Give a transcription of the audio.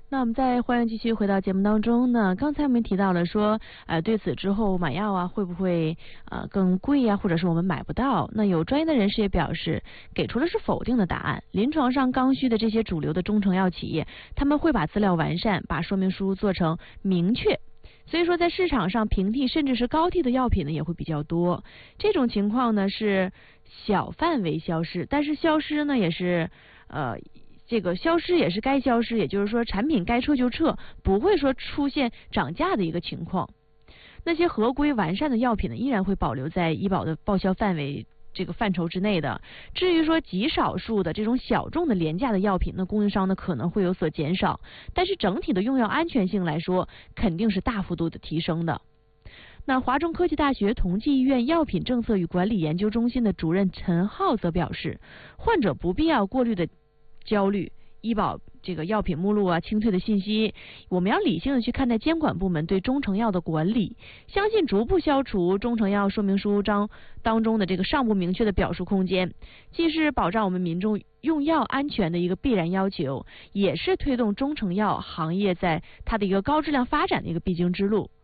那我们再欢迎继续回到节目当中呢。刚才我们提到了说，对此之后买药啊会不会更贵呀，或者是我们买不到？那有专业的人士也表示，给出的是否定的答案。临床上刚需的这些主流的中成药企业，他们会把资料完善，把说明书做成明确。所以说，在市场上平替甚至是高替的药品呢也会比较多。这种情况呢是小范围消失，但是消失呢也是这个消失也是该消失，也就是说产品该撤就撤，不会说出现涨价的一个情况。那些合规完善的药品呢，依然会保留在医保的报销范围这个范畴之内的。至于说极少数的这种小众的廉价的药品，那供应商呢可能会有所减少，但是整体的用药安全性来说，肯定是大幅度的提升的。那华中科技大学同济医院药品政策与管理研究中心的主任陈浩则表示，患者不必要过滤的焦虑医保这个药品目录啊清退的信息，我们要理性的去看待监管部门对中成药的管理，相信逐步消除中成药说明书当中的这个尚不明确的表述空间，既是保障我们民众用药安全的一个必然要求，也是推动中成药行业在它的一个高质量发展的一个必经之路。